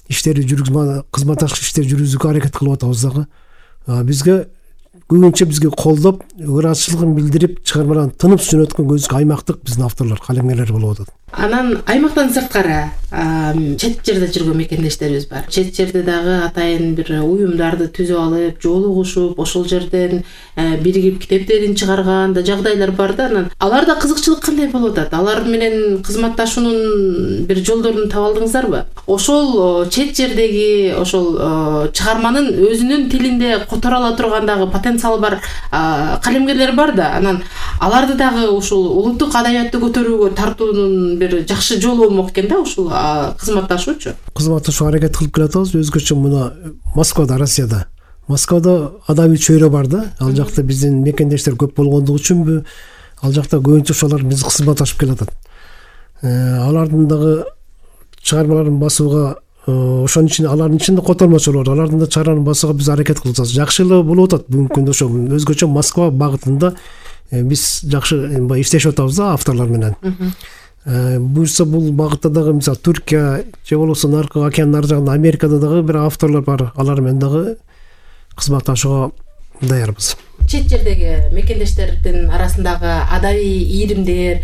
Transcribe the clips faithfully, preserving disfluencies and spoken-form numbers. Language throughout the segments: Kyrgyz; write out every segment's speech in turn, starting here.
иштери жүргүзүп, кызматташ иштер жүргүзүүгө аракет кылып атабыз дагы. Бизге көбүнчө бизге колдоп, ыраазычылыгын билдирип, чыгармаларын тынып жөнөткөн көзгө аймактык биздин авторлор, калемгерлер болуп атат. Анан аймактан сырткары чет жерде жүргөн мекендештерибиз бар. Чет жерде дагы атайын бир уюмдарды түзүп алып, жолугушуп, ошол жерден биригип китептерин чыгарган да жагдайлар бар да. Анан аларда кызыкчылык кандай болуп атат? Алар менен кызматташуунун бир жолдорун таба алдыңыздарбы? Ошол чет жердеги ошол чыгарманын өзүнүн тилинде которо ала турган дагы потенциалы бар калемгерлер бар да. Анан аларды дагы ушул улуттук адабиятты көтөрүүгө тартуунун бир жакшы жолу болмок экен да, ушул кызматташуучу. Кызматташууга аракет кылып келатабыз. Өзгөчө мына Москвада, Россияда. Москвада адабий чөйрө бар да. Ал жакта биздин мекендештер көп болгондугу үчүнбү, ал жакта көбүнчө ошолар биз кызматташып келатат. Алардын дагы чыгармаларын басууга, ошонун ичинде алардын ичинде котормочулар, алардын да чыгармаларын басууга биз аракет кылып атабыз. Жакшы эле болуп атат бүгүнкү күндө. Ошо өзгөчө Москва багытында биз жакшы иштешип атабыз да авторлор менен. Буюрса бул багытта дагы мисалы Түркия же болбосо наркы океандын ар жагында Америкада дагы бир авторлор бар. Алар менен дагы кызматташууга даярбыз. Чет жердеги мекендештердин арасындагы адабий ийримдер,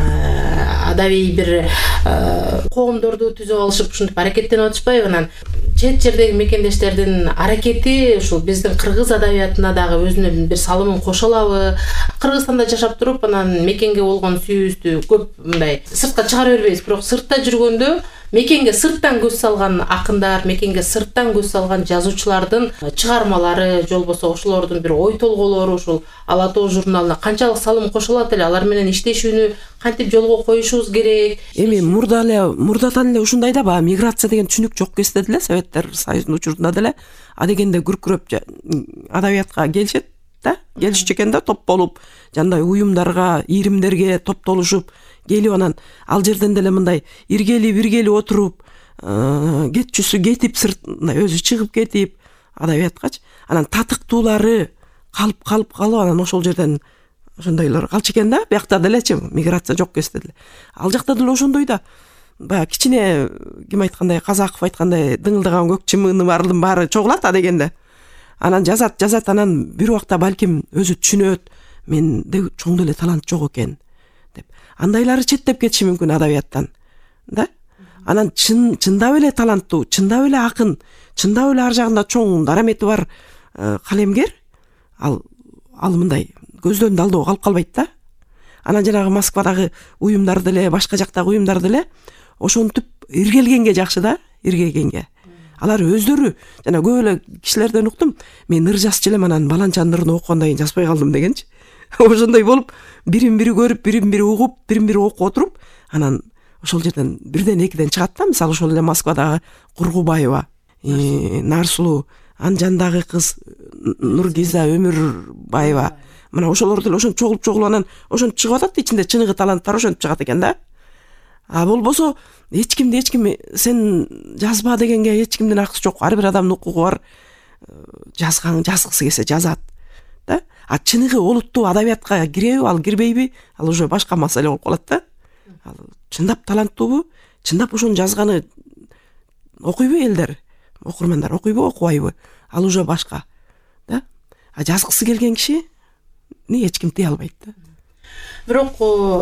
адабий бир коомдорду түзүп алышып ушинтип аракеттенип атышпайбы? Анан чет жердеги мекендештердин аракети ушул биздин кыргыз адабиятына дагы өзүнүн бир салымын кошо алабы? Кыргызстанда жашап туруп, анан мекенге болгон сүйүүбүздү көп мындай сыртка чыгара бербейбиз, бирок сыртта жүргөндө мекенге сырттан көз салган акындар, мекенге сырттан көз салган жазуучулардын чыгармалары, же болбосо ошолордун бир ой толголору ушул Ала Тоо журналына канчалык салым кошо алат эле? Алар менен иштешүүнү кантип жолго коюшубуз керек? Эми мурда эле мурдадан эле ушундай да, баягы миграция деген түшүнүк жок кезде деле, Советтер Союзунун учурунда деле а дегенде күркүрөп адабиятка келишет да, келишчү экен да, топ болуп, жандай уюмдарга, ийримдерге топтолушуп келип, анан ал жерден деле мындай иргели биргели отуруп, кетчүсү кетип, сыртына өзү чыгып кетип адабияткачы, анан татыктуулары калып калып калып, анан ошол жерден ошондойлор калчу экен да, биякта делечи, миграция жок кезде деле. Ал жакта деле ошондой да, баягы кичине ким айткандай, Казаков айткандай, дыңылдаган көк чымыны бардын баары чогулат а дегенде. Анан жазат, жазат, анан бир убакта балким өзү түшүнөт, менде чоң деле талант жок экен деп. Андайлары четтеп кетиши мүмкүн адабияттан, да? Анан чын чындап эле таланттуу, чындап эле акын, чындап эле ар жагында чоң дарамети бар калемгер, ал ал мындай көздөн далдоо калып калбайт да. Анан жанагы Москвадагы уюмдар деле, башка жактагы уюмдар деле ошентип иргелгенге жакшы да, иргелгенге. Алар өздөрү, жана көп эле кишилерден уктум, мен ыр жазчу элем, анан баланчанын ырын окугандан кийин жазбай калдым дегенчи. Ошондой болуп, бирин бири көрүп, бирин бири угуп, бирин бири окуп отуруп, анан ошол жерден бирден экиден чыгат да. Мисалы ошол эле Москвадагы Кургубаева, Нарсулуу, Анжандагы кыз Нургиза Өмүрбаева, мына ошолор деле ошентип чогулуп чогулуп анан ошентип чыгып атат, ичинде чыныгы таланттар ошентип чыгат экен да. А болбосо эч кимди эч ким сен жазба дегенге эч кимдин акысы жок. Ар бир адамдын укугу бар. Жазган жазгысы келсе жазат да. А чыныгы олуттуу адабиятка киреби, ал кирбейби, ал уже башка маселе болуп калат да. Ал чындап таланттуубу, чындап ошону жазганы окуйбу элдер, окурмандар окуйбу, окубайбы, ал уже башка да. А жазгысы келген киши ни эч ким тыя албайт да. Бирок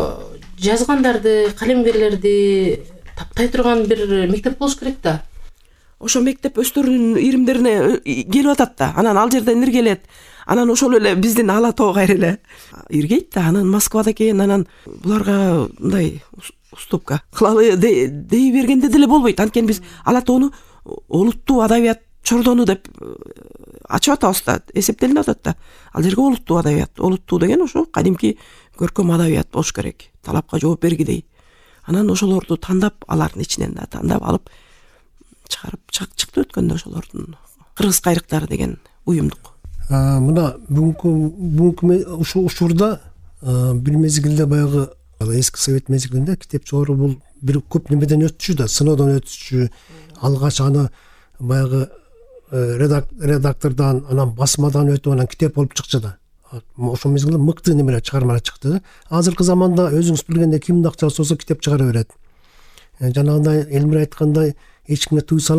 жазгандарды, калемгерлерди таптай турган бир мектеп болуш керек да. Ошо мектеп өстөрүнүн ийримдерине келип атат да. Анан ал жерден иргелет. Анан ошол эле биздин Ала Тоо кайра эле иргейт да. Анан Москвада экен, анан буларга мындай уступка кылалы дей бергенде деле болбойт. Анткени биз Ала Тоону олуттуу адабият чордону деп ачып атабыз да, эсептелип атат да. Ал жерге олуттуу адабият, олуттуу деген ошо кадимки көркөм адабият болуш керек, талапка жооп бергидей. Анан ошолорду тандап, алардын ичинен да тандап алып чыгарып чыкты өткөндө ошолордун Кыргыз кайрыктары деген уюмдук. Мына бүгүнкү бүгүнкү ушул учурда бир мезгилде баягы эски совет мезгилинде китеп чыгаруу бул бир көп немеден өтчү да, сыноодон өтчү. Алгач аны баягы редактордон, анан басмадан өтүп, анан китеп болуп чыкчу да. Ошол мезгилде мыкты немелер чыгармалар чыкты. Азыркы заманда өзүңүз билгендей кимдин акчасы болсо китеп чыгара берет. Жанагындай Элмир айткандай эч кимге тыюу